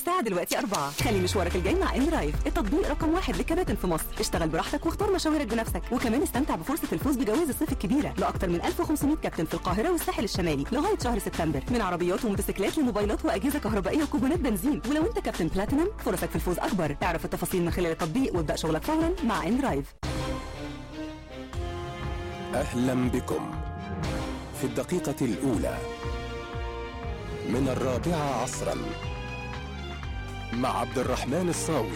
الساعة دلوقتي 4. خلي مشوارك الجاي مع اندرايف، التطبيق رقم 1 للكباتن في مصر. اشتغل براحتك واختار مشاويرك بنفسك، وكمان استمتع بفرصة الفوز بجوائز الصيف الكبيرة لأكثر من 1500 كابتن في القاهرة والساحل الشمالي لغاية شهر سبتمبر، من عربيات وموتوسيكلات لموبايلات وأجهزة كهربائية وكوبونات بنزين. ولو أنت كابتن بلاتينم فرصك في الفوز أكبر. اعرف التفاصيل من خلال التطبيق وابدأ شغلك فورا مع اندرايف. أهلا بكم في الدقيقة الأولى من 4 عصرا مع عبد الرحمن الصاوي.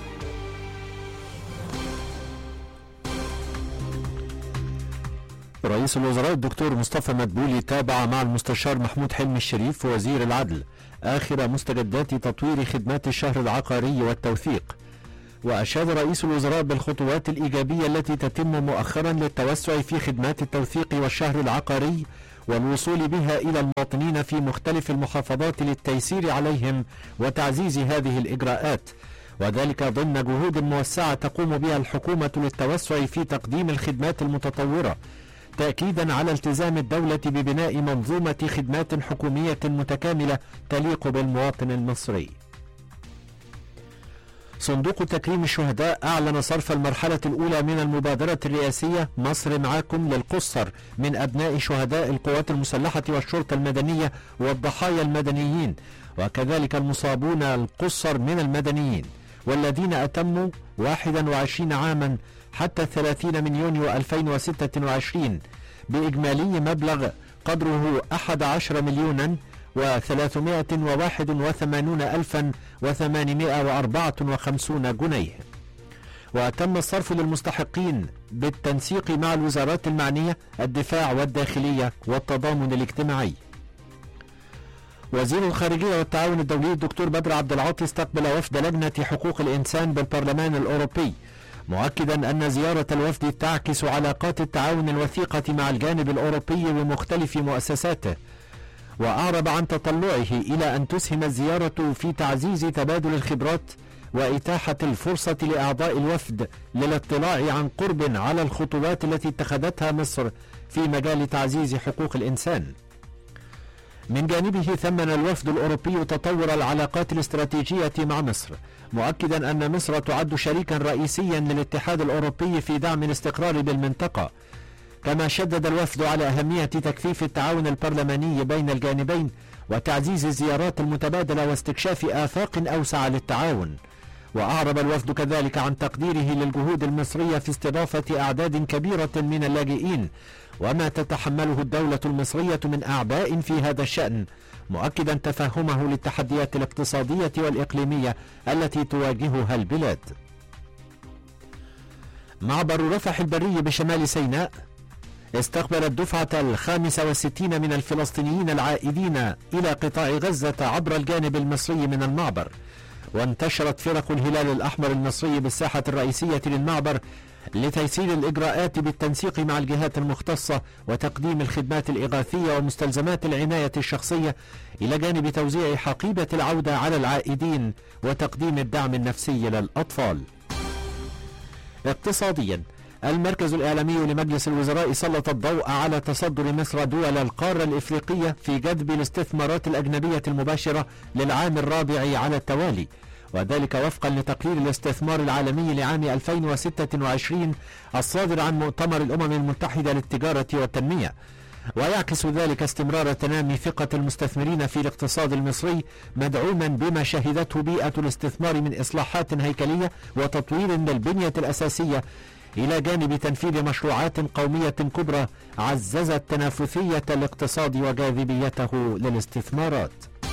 رئيس الوزراء الدكتور مصطفى مدبولي تابع مع المستشار محمود حلمي الشريف ووزير العدل آخر مستجدات تطوير خدمات الشهر العقاري والتوثيق. وأشاد رئيس الوزراء بالخطوات الإيجابية التي تتم مؤخرا للتوسع في خدمات التوثيق والشهر العقاري والوصول بها إلى المواطنين في مختلف المحافظات للتيسير عليهم وتعزيز هذه الإجراءات، وذلك ضمن جهود موسعة تقوم بها الحكومة للتوسع في تقديم الخدمات المتطورة، تأكيدا على التزام الدولة ببناء منظومة خدمات حكومية متكاملة تليق بالمواطن المصري. صندوق تكريم الشهداء أعلن صرف المرحلة الأولى من المبادرة الرئاسية مصر معاكم للقُصّر من أبناء شهداء القوات المسلحة والشرطة المدنية والضحايا المدنيين، وكذلك المصابون القُصّر من المدنيين والذين أتموا 21 عاما حتى 30 من يونيو 2026 بإجمالي مبلغ قدره 11 مليونا و381,854 جنيه. وتم الصرف للمستحقين بالتنسيق مع الوزارات المعنية الدفاع والداخلية والتضامن الاجتماعي. وزير الخارجية والتعاون الدولي الدكتور بدر عبد العاطي استقبل وفد لجنة حقوق الإنسان بالبرلمان الأوروبي، مؤكدا أن زيارة الوفد تعكس علاقات التعاون الوثيقة مع الجانب الأوروبي ومختلف مؤسساته. وأعرب عن تطلعه إلى أن تسهم الزيارة في تعزيز تبادل الخبرات وإتاحة الفرصة لأعضاء الوفد للاطلاع عن قرب على الخطوات التي اتخذتها مصر في مجال تعزيز حقوق الإنسان. من جانبه ثمن الوفد الأوروبي تطور العلاقات الاستراتيجية مع مصر، مؤكدا أن مصر تعد شريكا رئيسيا للاتحاد الأوروبي في دعم الاستقرار بالمنطقة. كما شدد الوفد على أهمية تكثيف التعاون البرلماني بين الجانبين وتعزيز الزيارات المتبادلة واستكشاف آفاق أوسع للتعاون. وأعرب الوفد كذلك عن تقديره للجهود المصرية في استضافة أعداد كبيرة من اللاجئين وما تتحمله الدولة المصرية من أعباء في هذا الشأن، مؤكدا تفهمه للتحديات الاقتصادية والإقليمية التي تواجهها البلاد. معبر رفح البري بشمال سيناء استقبل الدفعة 65 من الفلسطينيين العائدين إلى قطاع غزة عبر الجانب المصري من المعبر. وانتشرت فرق الهلال الأحمر المصري بالساحة الرئيسية للمعبر لتيسير الإجراءات بالتنسيق مع الجهات المختصة وتقديم الخدمات الإغاثية ومستلزمات العناية الشخصية، إلى جانب توزيع حقيبة العودة على العائدين وتقديم الدعم النفسي للأطفال. اقتصاديا، المركز الإعلامي لمجلس الوزراء سلط الضوء على تصدر مصر دول القارة الإفريقية في جذب الاستثمارات الأجنبية المباشرة للعام الرابع على التوالي، وذلك وفقا لتقرير الاستثمار العالمي لعام 2026 الصادر عن مؤتمر الأمم المتحدة للتجارة والتنمية. ويعكس ذلك استمرار تنامي ثقة المستثمرين في الاقتصاد المصري، مدعوما بما شهدته بيئة الاستثمار من إصلاحات هيكلية وتطوير للبنية الأساسية، إلى جانب تنفيذ مشروعات قومية كبرى عززت تنافسية الاقتصاد وجاذبيته للاستثمارات.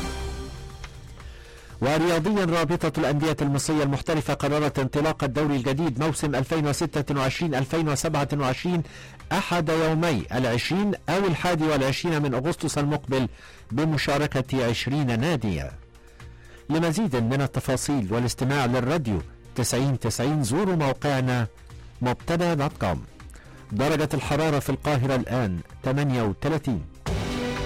ورياضيا، رابطة الأندية المصرية المحترفة قررت انطلاق الدوري الجديد موسم 2026-2027 أحد يومي 20 أو 21 من أغسطس المقبل بمشاركة 20 ناديا. لمزيد من التفاصيل والاستماع للراديو 9090 زوروا موقعنا مبتدا.com. درجة الحرارة في القاهرة الآن 38.